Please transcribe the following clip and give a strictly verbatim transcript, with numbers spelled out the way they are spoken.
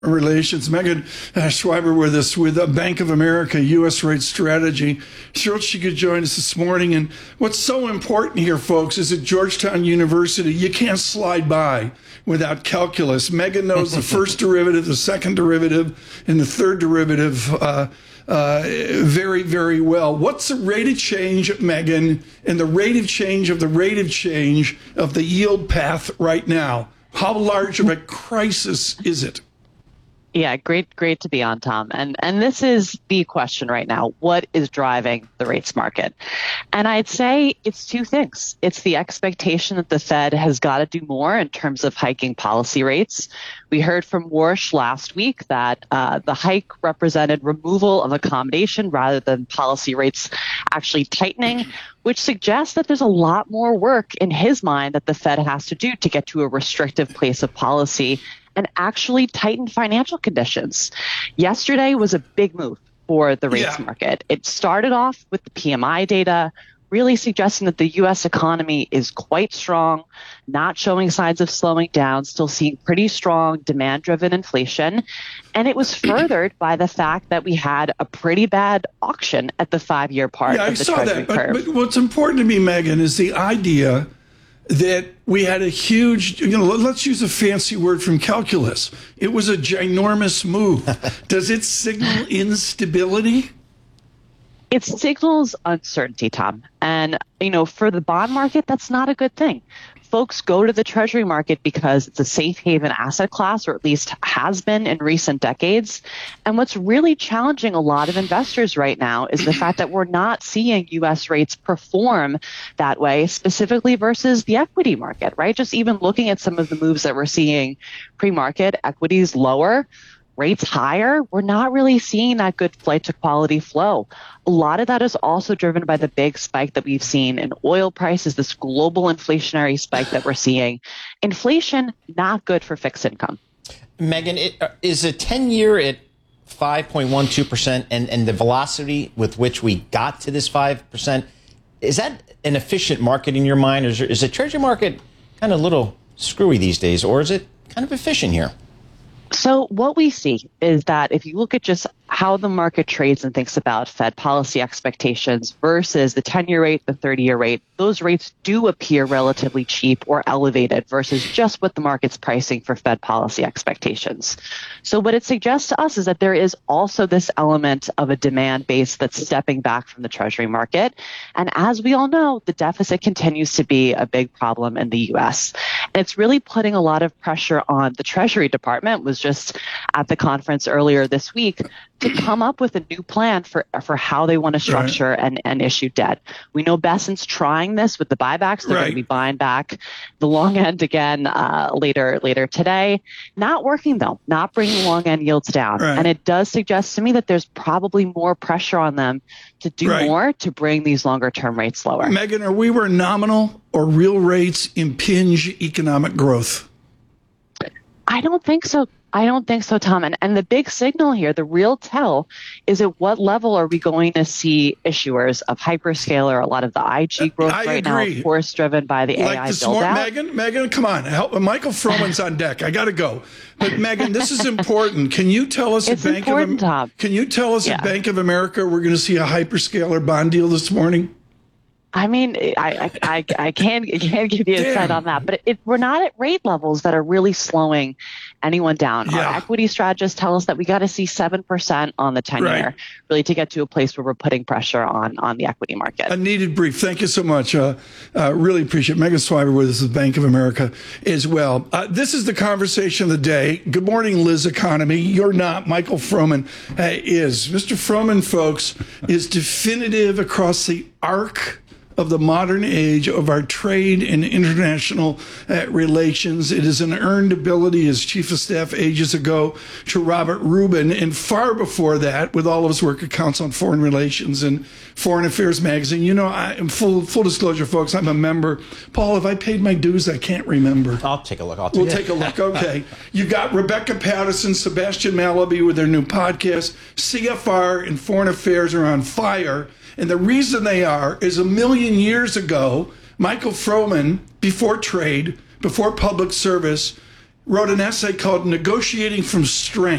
Relations. Megan uh, Schreiber with us with uh, Bank of America U S Rate Strategy. Thrilled she could join us this morning. And what's so important here, folks, is at Georgetown University, you can't slide by without calculus. Megan knows the first derivative, the second derivative, and the third derivative uh, uh, very, very well. What's the rate of change, Megan, and the rate of change of the rate of change of the yield path right now? How large of a crisis is it? Yeah, great, great to be on, Tom. And and this is the question right now. What is driving the rates market? And I'd say it's two things. It's the expectation that the Fed has got to do more in terms of hiking policy rates. We heard from Warsh last week that uh, the hike represented removal of accommodation rather than policy rates actually tightening, which suggests that there's a lot more work in his mind that the Fed has to do to get to a restrictive place of policy and actually tighten financial conditions. Yesterday was a big move for the rates yeah. market. It started off with the P M I data, really suggesting that the U S economy is quite strong, not showing signs of slowing down, still seeing pretty strong demand-driven inflation. And it was furthered by the fact that we had a pretty bad auction at the five-year part yeah, of the I saw Treasury that. But, curve. but what's important to me, Megan, is the idea that we had a huge, you know, let's use a fancy word from calculus. It was a ginormous move. Does it signal instability? It signals uncertainty, Tom. And, you know, for the bond market, that's not a good thing. Folks go to the Treasury market because it's a safe haven asset class, or at least has been in recent decades. And what's really challenging a lot of investors right now is the fact that we're not seeing U S rates perform that way, specifically versus the equity market, right? Just even looking at some of the moves that we're seeing pre-market, equities lower, rates higher, we're not really seeing that good flight to quality flow. A lot of that is also driven by the big spike that we've seen in oil prices, this global inflationary spike that we're seeing. Inflation, not good for fixed income. Megan, it, uh, is a ten-year at five point one two percent and, and the velocity with which we got to this five percent, is that an efficient market in your mind? Or is, there, is the Treasury market kind of a little screwy these days, or is it kind of efficient here? So what we see is that if you look at just how the market trades and thinks about Fed policy expectations versus the ten-year rate, the thirty-year rate, those rates do appear relatively cheap or elevated versus just what the market's pricing for Fed policy expectations. So what it suggests to us is that there is also this element of a demand base that's stepping back from the Treasury market. And as we all know, the deficit continues to be a big problem in the U S. And it's really putting a lot of pressure on the Treasury Department, was just at the conference earlier this week, to come up with a new plan for for how they want to structure right. and, and issue debt. We know Bessent's trying this with the buybacks. They're right. going to be buying back the long end again uh, later later today. Not working, though, not bringing long end yields down. Right. And it does suggest to me that there's probably more pressure on them to do right. more to bring these longer term rates lower. Megan, are we where nominal or real rates impinge economic growth? I don't think so. I don't think so, Tom. And, and the big signal here, the real tell, is at what level are we going to see issuers of hyperscaler, a lot of the I G growth I right agree. now, of course, driven by the like A I this build-out. Megan, Megan, come on. Help. Michael Froman's on deck. I got to go. But Megan, this is important. Can you tell us it's at Bank important, of Tom. Can you tell us yeah. at Bank of America we're going to see a hyperscaler bond deal this morning? I mean, I I, I can't, can't give you a insight on that, but it, it, we're not at rate levels that are really slowing anyone down. Yeah. Our equity strategists tell us that we got to see seven percent on the ten-year right. really to get to a place where we're putting pressure on, on the equity market. A needed brief. Thank you so much. Uh, uh, really appreciate it. Megan Schreiber with us at Bank of America as well. Uh, this is the conversation of the day. Good morning, Liz Economy. You're not. Michael Froman uh, is. Mister Froman, folks, is definitive across the arc of the modern age of our trade and international uh, relations. It is an earned ability as chief of staff ages ago to Robert Rubin, and far before that, with all of his work at Council on Foreign Relations and Foreign Affairs magazine. You know, I am full full disclosure, folks. I'm a member. Paul, have I paid my dues? I can't remember. I'll take a look. I'll take we'll take a look. Okay. You got Rebecca Patterson, Sebastian Mallaby with their new podcast. C F R and Foreign Affairs are on fire. And the reason they are is a million years ago, Michael Froman, before trade, before public service, wrote an essay called Negotiating from Strength.